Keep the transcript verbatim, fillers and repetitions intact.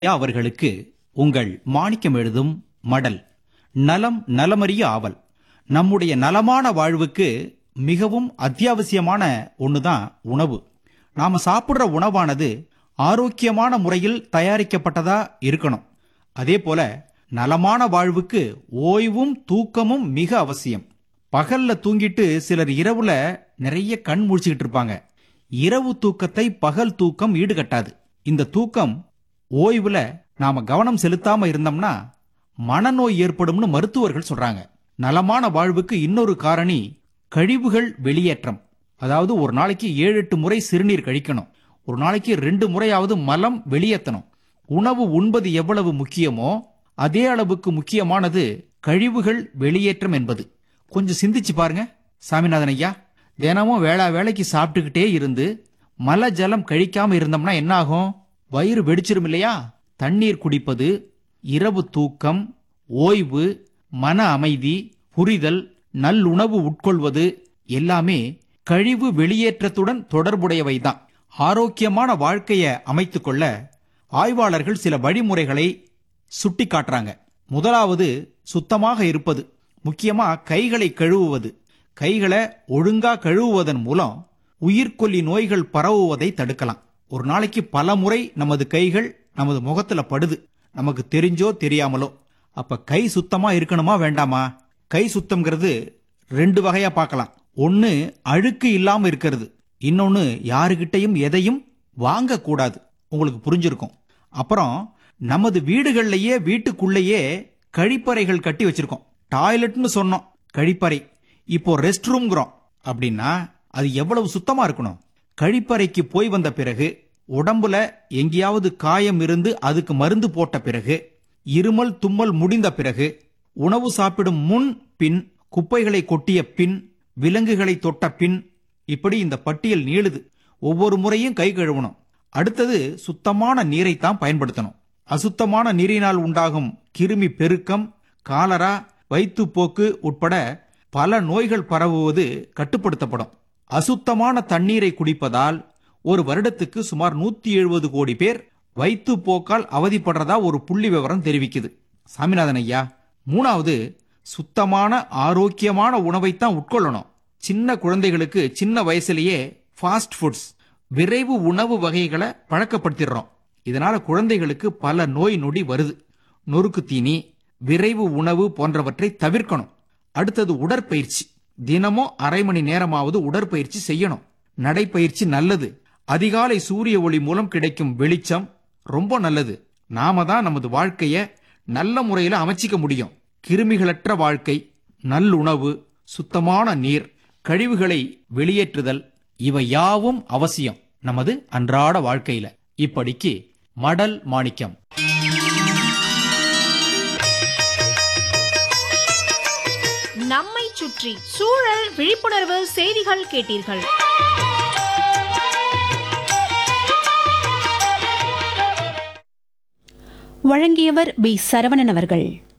ஐயா அவர்களுக்கு உங்கள் மாணிக்கம் எழுதும் மடல். நலம் நலமறிய ஆவல். நம்முடைய நலமான வாழ்வுக்கு மிகவும் அத்தியாவசியமான ஒண்ணுதான் உணவு. நாம சாப்பிடுற உணவானது ஆரோக்கியமான முறையில் தயாரிக்கப்பட்டதா இருக்கணும். அதே போல நலமான வாழ்வுக்கு ஓய்வும் தூக்கமும் மிக அவசியம். பகல்ல தூங்கிட்டு சிலர் இரவுல நிறைய கண் முழிச்சுக்கிட்டு இருப்பாங்க. இரவு தூக்கத்தை பகல் தூக்கம் ஈடுகட்டாது. இந்த தூக்கம் ஓய்வுல நாம கவனம் செலுத்தாம இருந்தோம்னா மனநோய் ஏற்படும்னு மருத்துவர்கள் சொல்றாங்க. நலமான வாழ்வுக்கு இன்னொரு காரணி கழிவுகள் வெளியேற்றம். அதாவது ஒரு நாளைக்கு ஏழு எட்டு முறை சிறுநீர் கழிக்கணும். ஒரு நாளைக்கு ரெண்டு முறையாவது மலம் வெளியேற்றணும். உணவு உண்பது எவ்வளவு முக்கியமோ அதே அளவுக்கு முக்கியமானது கழிவுகள் வெளியேற்றம் என்பது. கொஞ்சம் சிந்திச்சு பாருங்க சாமிநாதன் ஐயா. தினமும் வேளா வேலைக்கு சாப்பிட்டுக்கிட்டே இருந்து மல ஜலம் கழிக்காம இருந்தோம்னா என்ன ஆகும்? வயிறு வெடிச்சிரும் இல்லையா? தண்ணீர் குடிப்பது, இரவு தூக்கம், ஓய்வு, மன அமைதி, புரிதல், நல்லுணவு உட்கொள்வது எல்லாமே கழிவு வெளியேற்றத்துடன் தொடர்புடையவைதான். ஆரோக்கியமான வாழ்க்கையை அமைத்துக் கொள்ள ஆய்வாளர்கள் சில வழிமுறைகளை சுட்டி காட்டுறாங்க. முதலாவது சுத்தமாக இருப்பது. முக்கியமா கைகளை கழுவுவது. கைகளை ஒழுங்கா கழுவுவதன் மூலம் உயிர்கொல்லி நோய்கள் பரவுவதை தடுக்கலாம். ஒரு நாளைக்கு பல முறை நமது கைகள் நமது முகத்துல படுது, நமக்கு தெரிஞ்சோ தெரியாமலோ. அப்ப கை சுத்தமா இருக்கணுமா வேண்டாமா? கை சுத்தம்ங்கிறது ரெண்டு வகையா பார்க்கலாம். ஒன்னு அழுக்கு இல்லாம இருக்கிறது, இன்னொன்னு யாருகிட்டையும் எதையும் வாங்க கூடாது. உங்களுக்கு புரிஞ்சிருக்கும். அப்புறம் நமது வீடுகள்லயே வீட்டுக்குள்ளேயே கழிப்பறைகள் கட்டி வச்சிருக்கோம். டாய்லெட்னு சொன்னோம், கழிப்பறை. இப்போ ரெஸ்ட் ரூம்ங்கிறோம். அப்படின்னா அது எவ்வளவு சுத்தமா இருக்கணும்? கழிப்பறைக்கு போய் வந்த பிறகு, உடம்புல எங்கேயாவது காயம் இருந்து அதுக்கு மருந்து போட்ட பிறகு, இருமல் தும்மல் முடிந்த பிறகு, உணவு சாப்பிடும் முன் பின், குப்பைகளை கொட்டிய பின், விலங்குகளை தொட்ட பின், இப்படி இந்த பட்டியல் நீளுது. ஒவ்வொரு முறையும் கை கழுவணும். அடுத்தது சுத்தமான நீரைத்தான் பயன்படுத்தணும். அசுத்தமான நீரினால் உண்டாகும் கிருமி பெருக்கம், காலரா, வயிற்றுப்போக்கு உட்பட பல நோய்கள் பரவுவது கட்டுப்படுத்தப்படும். அசுத்தமான தண்ணீரை குடிப்பதால் ஒரு வருடத்துக்கு சுமார் நூத்தி எழுபது கோடி பேர் வயிற்றுப்போக்கால் அவதிப்படுறதா ஒரு புள்ளி விவரம் தெரிவிக்குது. சாமிநாதன் ஐயா, மூணாவது சுத்தமான ஆரோக்கியமான உணவைத்தான் உட்கொள்ளணும். சின்ன குழந்தைகளுக்கு சின்ன வயசுலயே ஃபாஸ்ட் ஃபுட்ஸ், விரைவு உணவு வகைகளை பழக்கப்படுத்திடுறோம். இதனால குழந்தைகளுக்கு பல நோய் நொடி வருது. நொறுக்கு தீனி, விரைவு உணவு போன்றவற்றை தவிர்க்கணும். அடுத்தது உடற்பயிற்சி. தினமும் அரை மணி நேரமாவது உடற்பயிற்சி செய்யணும். நடைப்பயிற்சி நல்லது. அதிகாலை சூரிய ஒளி மூலம் கிடைக்கும் வெளிச்சம் ரொம்ப நல்லது. நாம தான் நமது வாழ்க்கைய நல்ல முறையில அமைச்சிக்க முடியும். கிருமிகளற்ற வாழ்க்கை, நல்லுணவு, சுத்தமான நீர், கழிவுகளை வெளியேற்றுதல், இவை யாவும் அவசியம் நமது அன்றாட வாழ்க்கையில. இப்படிக்கு மடல் மாணிக்கம். நம்மை சுற்றி சூழல் விழிப்புணர்வு செய்திகள் கேட்டீர்கள். வழங்கியவர் பி சரவணன் அவர்கள்.